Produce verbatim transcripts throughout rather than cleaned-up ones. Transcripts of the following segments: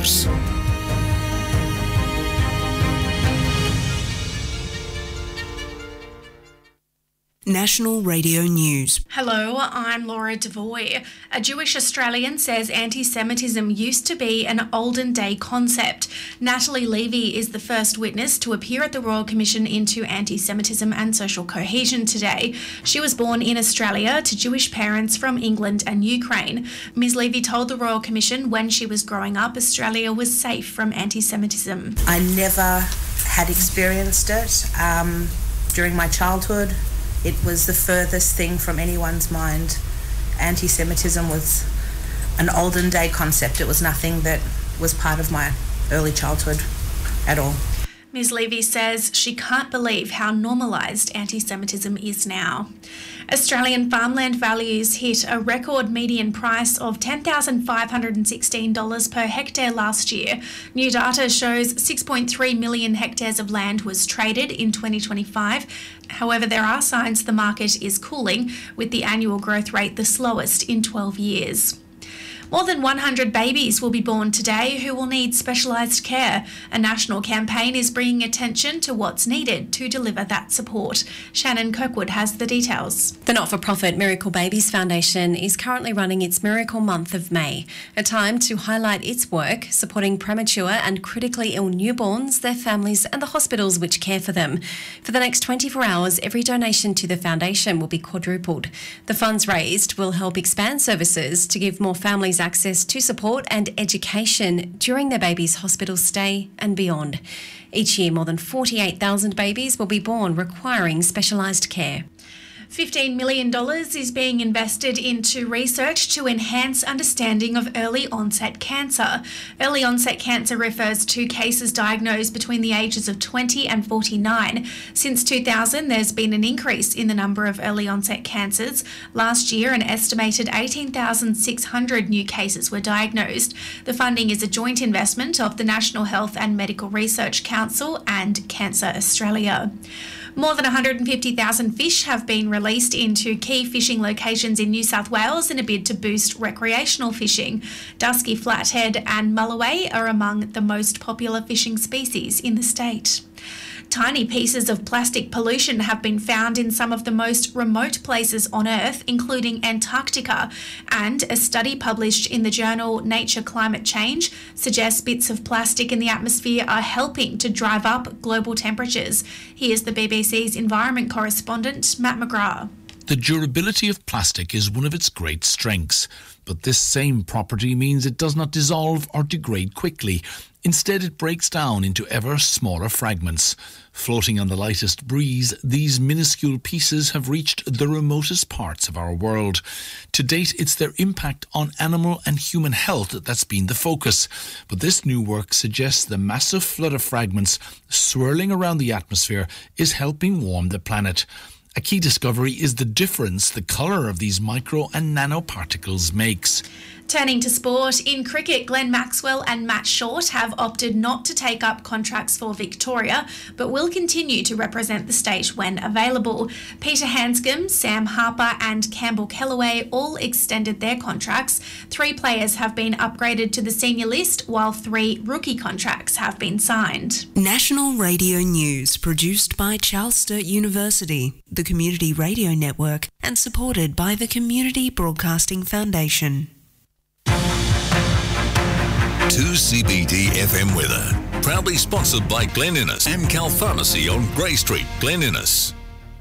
News. National Radio News. Hello, I'm Laura Devoy. A Jewish Australian says anti-Semitism used to be an olden day concept. Natalie Levy is the first witness to appear at the Royal Commission into Anti-Semitism and Social Cohesion today. She was born in Australia to Jewish parents from England and Ukraine. Miz Levy told the Royal Commission when she was growing up, Australia was safe from anti-Semitism. I never had experienced it um, during my childhood. It was the furthest thing from anyone's mind. Anti-Semitism was an olden day concept. It was nothing that was part of my early childhood at all. Miz Levy says she can't believe how normalised anti-Semitism is now. Australian farmland values hit a record median price of ten thousand five hundred sixteen dollars per hectare last year. New data shows six point three million hectares of land was traded in twenty twenty-five. However, there are signs the market is cooling, with the annual growth rate the slowest in twelve years. More than one hundred babies will be born today who will need specialised care. A national campaign is bringing attention to what's needed to deliver that support. Shannon Kirkwood has the details. The not-for-profit Miracle Babies Foundation is currently running its Miracle Month of May, a time to highlight its work supporting premature and critically ill newborns, their families and the hospitals which care for them. For the next twenty-four hours, every donation to the foundation will be quadrupled. The funds raised will help expand services to give more families access to support and education during their baby's hospital stay and beyond. Each year, more than forty-eight thousand babies will be born requiring specialised care. fifteen million dollars is being invested into research to enhance understanding of early onset cancer. Early onset cancer refers to cases diagnosed between the ages of twenty and forty-nine. Since two thousand, there's been an increase in the number of early onset cancers. Last year, an estimated eighteen thousand six hundred new cases were diagnosed. The funding is a joint investment of the National Health and Medical Research Council and Cancer Australia. More than one hundred fifty thousand fish have been released into key fishing locations in New South Wales in a bid to boost recreational fishing. Dusky flathead and mulloway are among the most popular fishing species in the state. Tiny pieces of plastic pollution have been found in some of the most remote places on Earth, including Antarctica, and a study published in the journal Nature Climate Change suggests bits of plastic in the atmosphere are helping to drive up global temperatures. Here's the B B C's environment correspondent, Matt McGrath. The durability of plastic is one of its great strengths, but this same property means it does not dissolve or degrade quickly. Instead, it breaks down into ever smaller fragments. Floating on the lightest breeze, these minuscule pieces have reached the remotest parts of our world. To date, it's their impact on animal and human health that's been the focus. But this new work suggests the massive flood of fragments swirling around the atmosphere is helping warm the planet. A key discovery is the difference the colour of these micro and nanoparticles makes. Turning to sport, in cricket, Glenn Maxwell and Matt Short have opted not to take up contracts for Victoria, but will continue to represent the state when available. Peter Hanscom, Sam Harper and Campbell Kellaway all extended their contracts. Three players have been upgraded to the senior list, while three rookie contracts have been signed. National Radio News, produced by Charles Sturt University, the Community Radio Network, and supported by the Community Broadcasting Foundation. two C B D F M weather. Proudly sponsored by Glen Innes, Amcal Pharmacy on Grey Street, Glen Innes.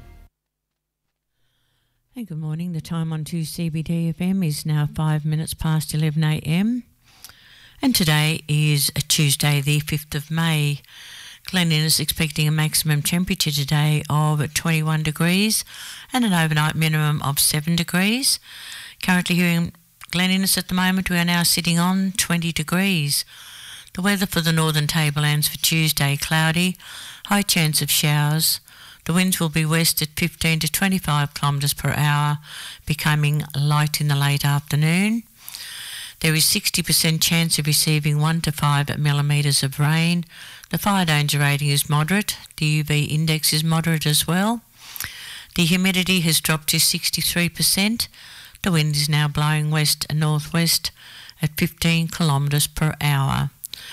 Hey, good morning. The time on two C B D F M is now five minutes past eleven a m. And today is a Tuesday, the fifth of May. Glen Innes expecting a maximum temperature today of twenty-one degrees and an overnight minimum of seven degrees. Currently here in Glen Innes at the moment, we are now sitting on twenty degrees. The weather for the northern tablelands for Tuesday, cloudy, high chance of showers. The winds will be west at fifteen to twenty-five kilometres per hour, becoming light in the late afternoon. There is sixty percent chance of receiving one to five millimetres of rain. The fire danger rating is moderate. The U V index is moderate as well. The humidity has dropped to sixty-three percent. The wind is now blowing west and northwest at fifteen kilometres per hour.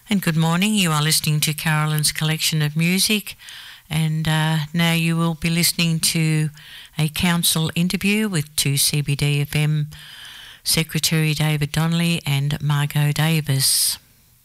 And good morning. You are listening to Carolyn's collection of music, and uh, now you will be listening to a council interview with two C B D F M Secretary David Donnelly and Margot Davis.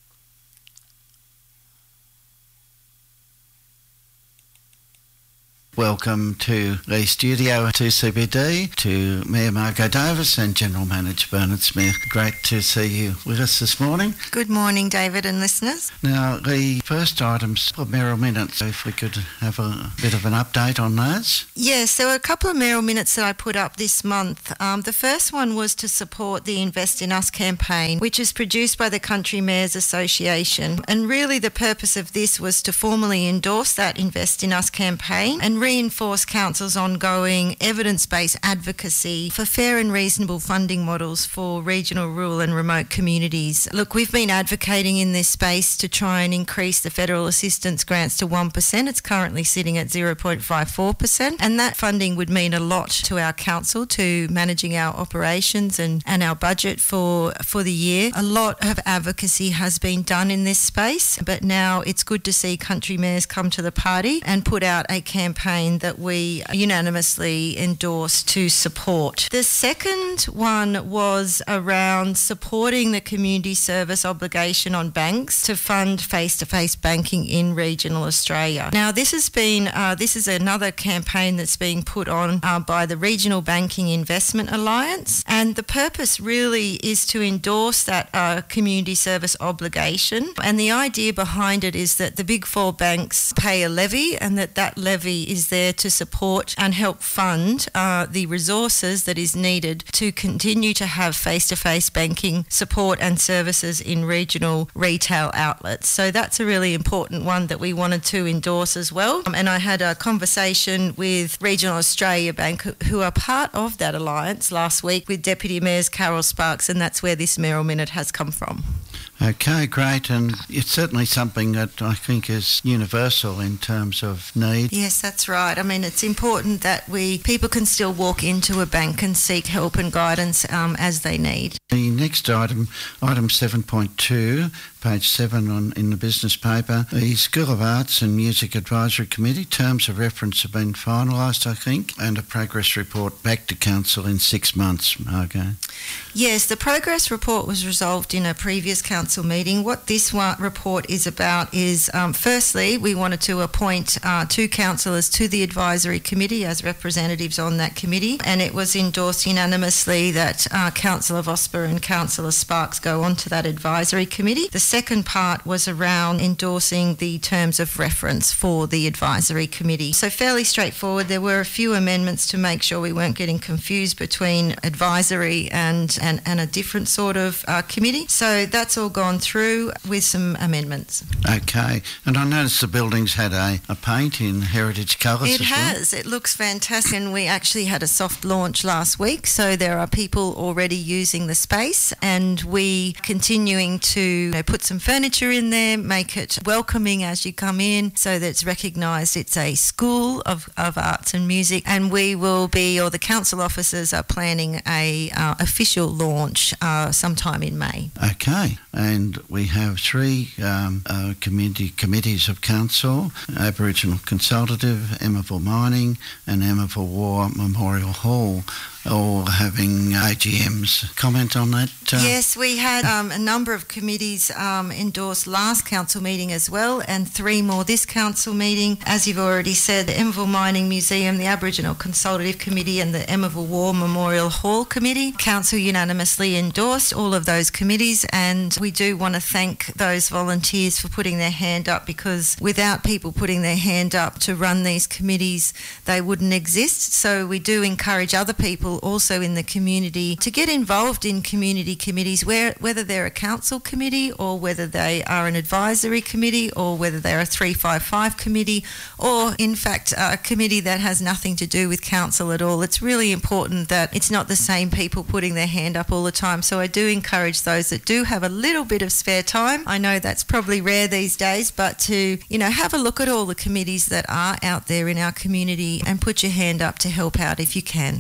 Welcome to the studio to C B D, to Mayor Margot Davis and General Manager Bernard Smith. Great to see you with us this morning. Good morning, David and listeners. Now, the first items of mayoral minutes, if we could have a bit of an update on those. Yes, there were a couple of mayoral minutes that I put up this month. Um, the first one was to support the Invest in Us campaign, which is produced by the Country Mayors Association. And really the purpose of this was to formally endorse that Invest in Us campaign and reinforce Council's ongoing evidence-based advocacy for fair and reasonable funding models for regional, rural and remote communities. Look, we've been advocating in this space to try and increase the federal assistance grants to one percent. It's currently sitting at zero point five four percent, and that funding would mean a lot to our council, to managing our operations and, and our budget for, for the year. A lot of advocacy has been done in this space, but now it's good to see country mayors come to the party and put out a campaign that we unanimously endorsed to support. The second one was around supporting the community service obligation on banks to fund face-to-face banking in regional Australia. Now, this has been uh, this is another campaign that's being put on uh, by the Regional Banking Investment Alliance, and the purpose really is to endorse that uh, community service obligation. And the idea behind it is that the big four banks pay a levy, and that that levy is there to support and help fund uh, the resources that is needed to continue to have face-to-face banking support and services in regional retail outlets. So that's a really important one that we wanted to endorse as well. Um, and I had a conversation with Regional Australia Bank, who are part of that alliance, last week with Deputy Mayors Carol Sparks, and that's where this mayoral minute has come from. Okay, great, and it's certainly something that I think is universal in terms of need. Yes, that's right. I mean, it's important that we people can still walk into a bank and seek help and guidance um, as they need. The next item, item seven point two, page seven on, in the business paper, the School of Arts and Music Advisory Committee, terms of reference have been finalised, I think, and a progress report back to Council in six months, Margot. Yes, the progress report was resolved in a previous council meeting. What this one report is about is, um, firstly, we wanted to appoint uh, two councillors to the advisory committee as representatives on that committee, and it was endorsed unanimously that uh, Councillor Vosper and Councillor Sparks go on to that advisory committee. The second part was around endorsing the terms of reference for the advisory committee. So fairly straightforward. There were a few amendments to make sure we weren't getting confused between advisory and, and, and a different sort of uh, committee. So that's all gone through with some amendments. Okay, and I noticed the building's had a, a paint in heritage colours It as has. well. It looks fantastic, and we actually had a soft launch last week, so there are people already using the space, and we continuing to you know, put some furniture in there, make it welcoming as you come in, so that it's recognised it's a school of, of arts and music, and we will be, or the council officers are planning a uh, official launch uh, sometime in May. Okay, and we have three um, uh, community committees of council: Aboriginal Consultative, Emmaville Mining and Emmaville War Memorial Hall, all having A G Ms. Comment on that? Uh? Yes, we had um, a number of committees um, endorsed last council meeting as well, and three more this council meeting. As you've already said, the Emmaville Mining Museum, the Aboriginal Consultative Committee and the Emmaville War Memorial Hall Committee. Council unanimously endorsed all of those committees, and we do want to thank those volunteers for putting their hand up, because without people putting their hand up to run these committees, they wouldn't exist. So we do encourage other people also in the community to get involved in community committees, where, whether they're a council committee or whether they are an advisory committee or whether they're a three five five committee, or in fact a committee that has nothing to do with council at all. It's really important that it's not the same people putting their hand up all the time. So I do encourage those that do have a little bit of spare time, I know that's probably rare these days, but to, you know, have a look at all the committees that are out there in our community and put your hand up to help out if you can.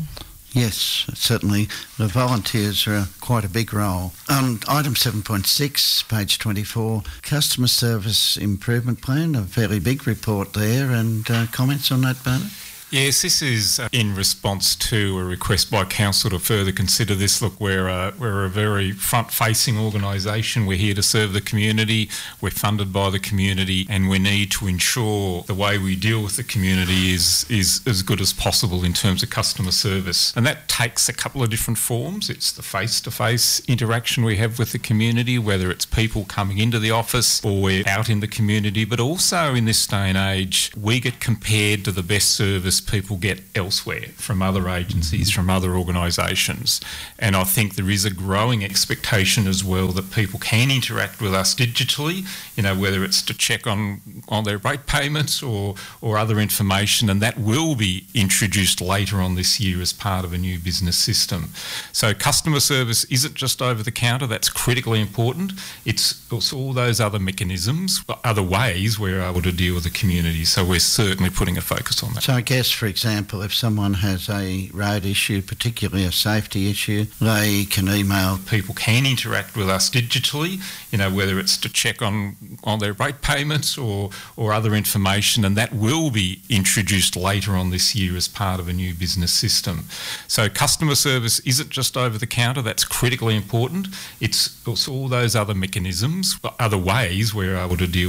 Yes, certainly. The volunteers are quite a big role. On item seven point six, page twenty-four, Customer Service Improvement Plan, a fairly big report there, and uh, comments on that, Bernard? Yes, this is uh, in response to a request by Council to further consider this. Look, we're a, we're a very front-facing organisation. We're here to serve the community. We're funded by the community, and we need to ensure the way we deal with the community is, is as good as possible in terms of customer service. And that takes a couple of different forms. It's the face-to-face interaction we have with the community, whether it's people coming into the office or we're out in the community, but also in this day and age, we get compared to the best service people get elsewhere from other agencies, from other organisations. And I think there is a growing expectation as well that people can interact with us digitally, you know, whether it's to check on, on their rate payments or, or other information, and that will be introduced later on this year as part of a new business system. So customer service isn't just over the counter, that's critically important. It's also all those other mechanisms, other ways we're able to deal with the community. So we're certainly putting a focus on that. So I guess, for example, if someone has a road issue, particularly a safety issue, they can email. People can interact with us digitally, you know, whether it's to check on, on their rate payments or, or other information, and that will be introduced later on this year as part of a new business system. So customer service isn't just over the counter, that's critically important. It's also all those other mechanisms, other ways we're able to deal